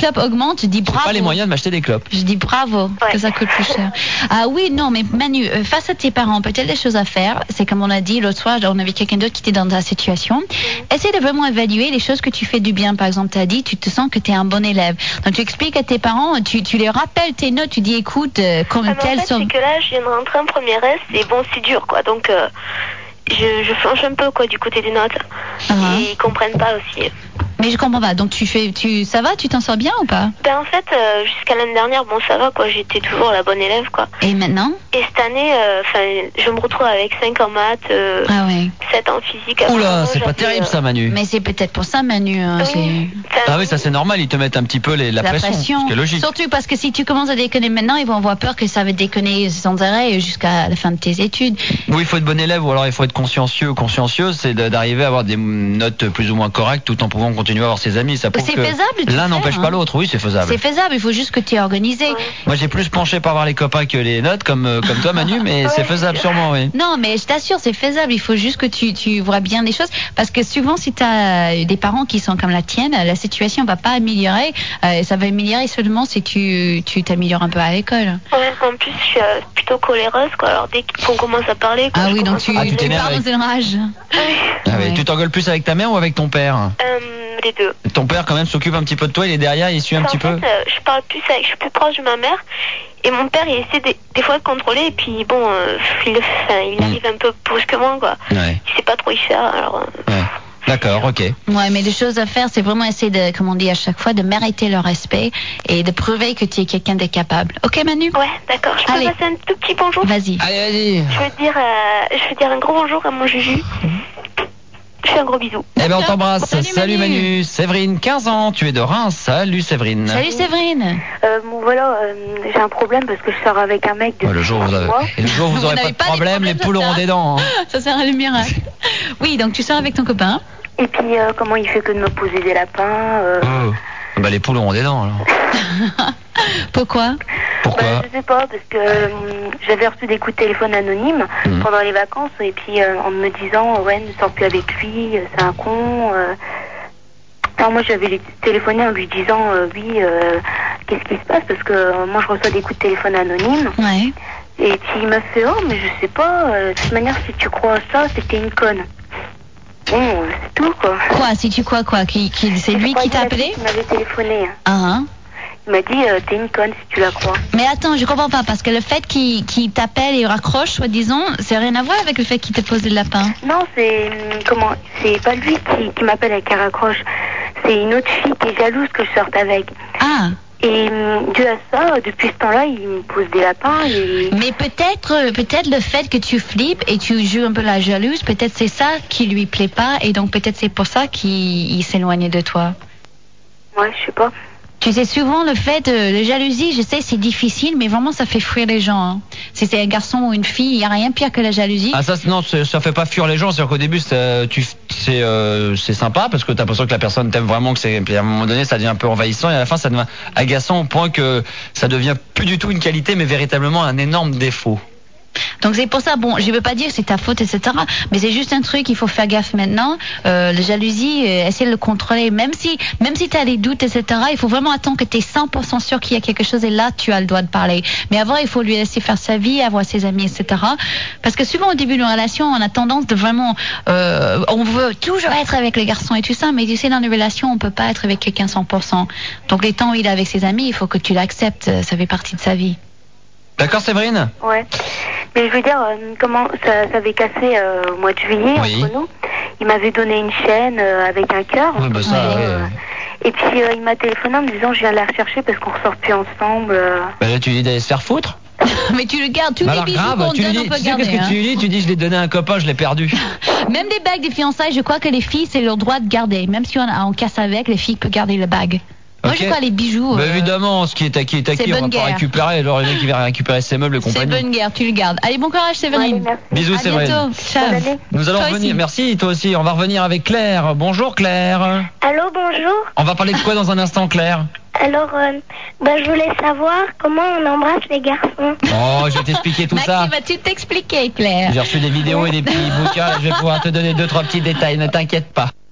clopes augmentent, je dis bravo. J'ai pas les moyens de m'acheter des clopes. Je dis bravo, que ça coûte plus cher. Ah oui, non, mais Manu, face à tes parents, peut-être des choses à faire. C'est comme on a dit l'autre soir, on avait quelqu'un d'autre qui était dans ta situation. Essaie de vraiment évaluer les choses que tu fais du bien. Par exemple, tu as dit, tu te sens que tu es un bon élève. Donc tu expliques à tes parents, tu les rappelles tes notes, tu dis écoute, comme telles sont. C'est que là, je viens de rentrer en première S et bon, c'est dur quoi. Donc je flanche un peu quoi du côté des notes. Et ils comprennent pas aussi. Mais je comprends pas. Donc ça va, tu t'en sors bien ou pas? Ben en fait, jusqu'à l'année dernière, bon ça va quoi, j'étais toujours la bonne élève quoi. Et maintenant? Et cette année, je me retrouve avec 5 en maths, 7 en physique. Oula, c'est pas terrible ça, Manu. Mais c'est peut-être pour ça, Manu. Oui. Ah oui, ça c'est normal, ils te mettent un petit peu la pression. C'est logique. Surtout parce que si tu commences à déconner maintenant, ils vont avoir peur que ça va déconner sans arrêt jusqu'à la fin de tes études. Oui, il faut être bon élève ou alors il faut être consciencieuse, c'est d'arriver à avoir des notes plus ou moins correctes tout en pouvant continuer à avoir ses amis. Ça prouve c'est que faisable. L'un n'empêche pas l'autre. Oui, c'est faisable. C'est faisable. Il faut juste que tu es organisé. Moi, j'ai plus penché par voir les copains que les notes, comme toi, Manu, mais c'est faisable sûrement, oui. Non, mais je t'assure, c'est faisable. Il faut juste que tu vois bien des choses, parce que souvent, si tu as des parents qui sont comme la tienne, la situation va pas améliorer. Ça va améliorer seulement si tu t'améliores un peu à l'école. Ouais, en plus, je suis plutôt coléreuse, quoi. Alors dès qu'on commence à parler, quoi, donc tu parles dans une rage. Tu t'engueules plus avec ta mère ou avec ton père? Les deux. Ton père quand même s'occupe un petit peu de toi, il est derrière, il suit un petit peu. Je suis plus proche de ma mère, et mon père il essaie des fois de contrôler, et puis bon, il arrive un peu brusquement quoi. Ouais. Il sait pas trop y faire, alors. D'accord, ok. Ouais, mais les choses à faire, c'est vraiment essayer de, comme on dit à chaque fois, de mériter leur respect et de prouver que tu es quelqu'un de capable. Ok, Manu? Ouais, d'accord. Je peux passer un tout petit bonjour? Vas-y. Allez. Je veux dire un gros bonjour à mon Juju. Je fais un gros bisou. Eh ben on t'embrasse. Salut Manu. Séverine, 15 ans, tu es de Reims. Salut Séverine. Salut Séverine. Bon voilà, j'ai un problème parce que je sors avec un mec de le jour où vous n'aurez pas de problème, les poules auront des dents. Ça sert à le miracle. Oui, donc tu sors avec ton copain. Et puis comment il fait que de me poser des lapins Bah les poules auront des dents alors. Pourquoi? Je sais pas, parce que j'avais reçu des coups de téléphone anonymes pendant les vacances, et puis en me disant ne sors plus avec lui, c'est un con. Alors moi j'avais téléphoné en lui disant qu'est-ce qui se passe, parce que moi je reçois des coups de téléphone anonymes. Ouais. Et puis il m'a fait mais je sais pas, de toute manière si tu crois à ça, c'était une conne. Bon, c'est tout quoi. Quoi, si tu crois quoi, c'est lui qui t'a appelé? Il m'avait téléphoné. Il m'a dit t'es une conne si tu la crois. Mais attends, je comprends pas, parce que le fait qu'il t'appelle et raccroche, soi-disant, c'est rien à voir avec le fait qu'il te pose le lapin. Non, c'est pas lui qui m'appelle et qui raccroche. C'est une autre fille qui est jalouse que je sorte avec. Ah. Et dû à ça, depuis ce temps-là, il me pose des lapins. Mais peut-être le fait que tu flippes et tu joues un peu la jalouse, peut-être c'est ça qui lui plaît pas, et donc peut-être c'est pour ça qu'il s'éloigne de toi. Ouais, je sais pas. Tu sais, souvent le fait de jalousie, je sais, c'est difficile, mais vraiment ça fait fuir les gens. Hein. Si c'est un garçon ou une fille, il n'y a rien pire que la jalousie. Ah ça, non, ça fait pas fuir les gens. C'est-à-dire qu'au début, c'est sympa parce que t'as l'impression que la personne t'aime vraiment, puis à un moment donné, ça devient un peu envahissant, et à la fin, ça devient agaçant au point que ça devient plus du tout une qualité, mais véritablement un énorme défaut. Donc c'est pour ça, bon, je veux pas dire que c'est ta faute, etc. Mais c'est juste un truc, il faut faire gaffe maintenant. La jalousie, essayer de le contrôler. Même si tu as des doutes, etc., il faut vraiment attendre que tu es 100% sûr qu'il y a quelque chose, et là, tu as le droit de parler. Mais avant, il faut lui laisser faire sa vie, avoir ses amis, etc. Parce que souvent, au début d'une relation, on a tendance de vraiment... on veut toujours être avec les garçons et tout ça, mais tu sais, dans une relation, on peut pas être avec quelqu'un 100%. Donc les temps où il est avec ses amis, il faut que tu l'acceptes. Ça fait partie de sa vie. D'accord, Séverine? Ouais. Mais je veux dire, comment ça avait cassé au mois de juillet entre nous. Il m'avait donné une chaîne avec un cœur. Oui, bah ça, Et puis il m'a téléphoné en me disant je viens la rechercher parce qu'on ressort plus ensemble. Bah là, tu lui dis d'aller se faire foutre. Mais tu le gardes, tous les bijoux qu'on te donne, on peut garder. Qu'est-ce que tu lui dis? Tu dis je l'ai donné à un copain, je l'ai perdu. Même des bagues des fiançailles, je crois que les filles, c'est leur droit de garder. Même si on casse avec, les filles peuvent garder la bague. Moi, je crois les bijoux. Bah évidemment, ce qui est acquis, on va pas récupérer. Alors, le mec qui va récupérer ses meubles et compagnie. C'est bonne guerre, tu le gardes. Allez, bon courage, Séverine. Ouais, bisous, Séverine. À bientôt. Ciao. Nous allons revenir. Merci, toi aussi. On va revenir avec Claire. Bonjour, Claire. Allô, bonjour. On va parler de quoi dans un instant, Claire? Alors, je voulais savoir comment on embrasse les garçons. Oh, je vais t'expliquer tout ça. Maxime, vas-tu t'expliquer, Claire? J'ai reçu des vidéos et des petits bouquins. Je vais pouvoir te donner 2-3 petits détails. Ne t'inquiète pas.